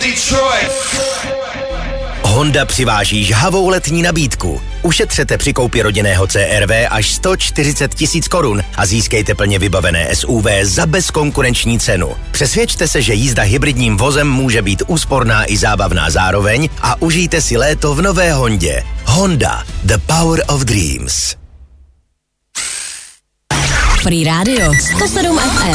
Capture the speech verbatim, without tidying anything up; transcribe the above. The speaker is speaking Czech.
Detroit. Honda přiváží žhavou letní nabídku. Ušetřete při koupi rodinného C R V až sto čtyřicet tisíc korun a získejte plně vybavené S U V za bezkonkurenční cenu. Přesvědčte se, že jízda hybridním vozem může být úsporná i zábavná zároveň a užijte si léto v nové Hondě. Honda. The power of dreams. Free Radio sto sedm F M.